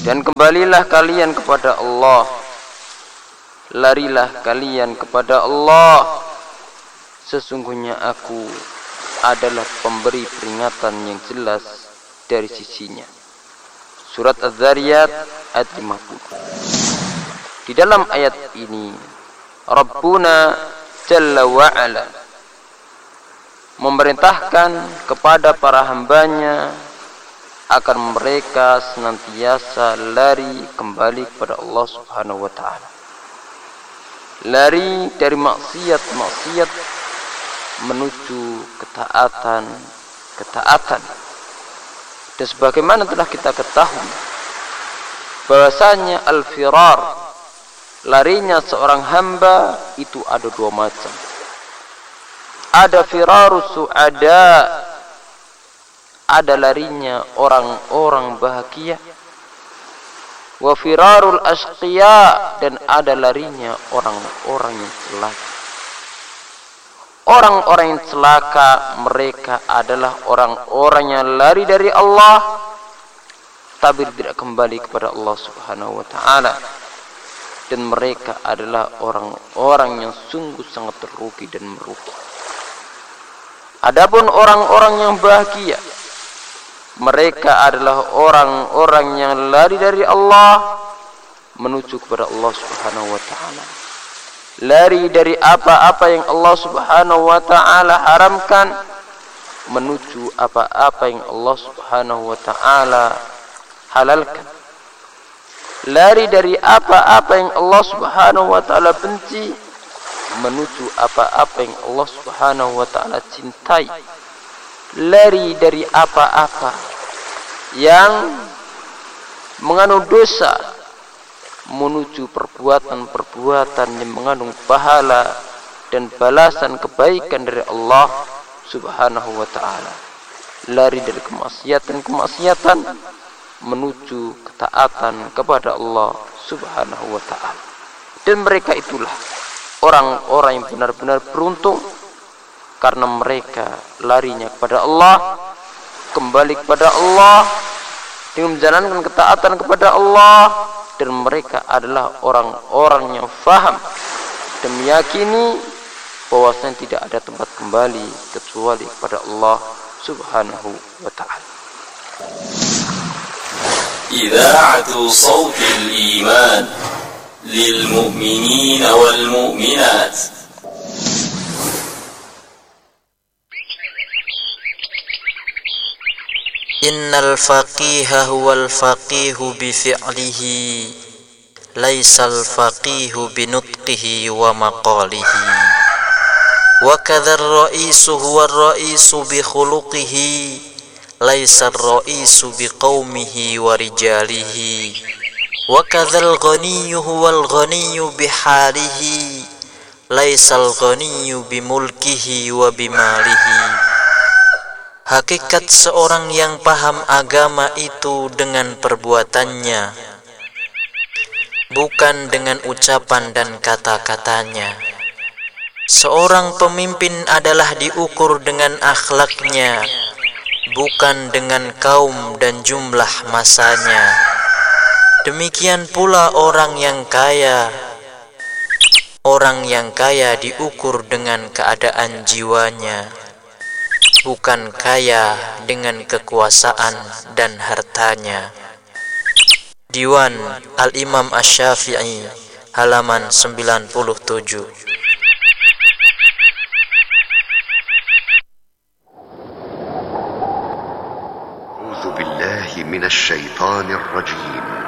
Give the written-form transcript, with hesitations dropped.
Dan kembalilah kalian kepada Allah, larilah kalian kepada Allah. Sesungguhnya aku adalah pemberi peringatan yang jelas dari sisinya. Surat Az-Zariyat ayat 50. Di dalam ayat ini Rabbuna Jalla wa'ala memerintahkan kepada para hambanya akan mereka senantiasa lari kembali kepada Allah Subhanahu wa ta'ala. Lari dari maksiat-maksiat menuju ketaatan. Dan sebagaimana telah kita ketahui bahwasanya al-firar, larinya seorang hamba itu ada dua macam. Ada firarus su'ada, ada larinya orang-orang bahagia. Wa firarul asqiya, dan ada larinya orang-orang yang celaka. Orang-orang yang celaka mereka adalah orang-orang yang lari dari Allah tapi tidak kembali kepada Allah Subhanahu wa ta'ala. Dan mereka adalah orang-orang yang sungguh sangat terugi dan merugi. Adapun orang-orang yang bahagia, mereka adalah orang-orang yang lari dari Allah menuju kepada Allah Subhanahu wa ta'ala. Lari dari apa-apa yang Allah Subhanahu wa ta'ala haramkan menuju apa-apa yang Allah Subhanahu wa ta'ala halalkan. Lari dari apa-apa yang Allah Subhanahu wa ta'ala benci menuju apa-apa yang Allah Subhanahu wa ta'ala cintai. Lari dari apa-apa yang mengandung dosa menuju perbuatan-perbuatan yang mengandung pahala dan balasan kebaikan dari Allah Subhanahu wa ta'ala. Lari dari kemaksiatan menuju ketaatan kepada Allah Subhanahu wa ta'ala. Dan mereka itulah orang-orang yang benar-benar beruntung, karena mereka larinya kepada Allah, kembali kepada Allah dengan menjalankan ketaatan kepada Allah. Dan mereka adalah orang-orang yang faham dan meyakini bahwasanya tidak ada tempat kembali kecuali kepada Allah Subhanahu wa ta'ala. Idha'atu sawtil iman lil mu'minin wal mu'minat. Innal faqiha huwal faqihu bi fi'lihi, laisal faqihu bi nutqihi wa maqalihi. Wa kadzar ra'isu huwar ra'isu bi khuluqihi, laisar ra'isu bi qaumihi wa rijalihi. Wa kadzal ghaniyyu huwal ghaniyyu bi halihi, laisal ghaniyyu bi mulkihi wa bi malihi. Hakikat seorang yang paham agama itu dengan perbuatannya, bukan dengan ucapan dan kata-katanya. Seorang pemimpin adalah diukur dengan akhlaknya, bukan dengan kaum dan jumlah masanya. Demikian pula orang yang kaya. Orang yang kaya diukur dengan keadaan jiwanya, bukan kaya dengan kekuasaan dan hartanya. Diwan Al-Imam Asy-Syafi'i halaman 97. A'udzu billahi minasy syaithanir rajim.